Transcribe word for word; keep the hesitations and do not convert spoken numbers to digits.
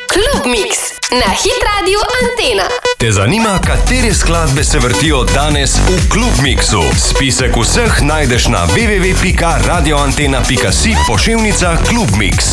Klub Mix na Hit Radio Antena. Te zanima, katere skladbe se vrtijo danes v Klub Mixu? Spisek vseh najdeš na w w w pika radio antena pika si pošiljnica Klub Mix.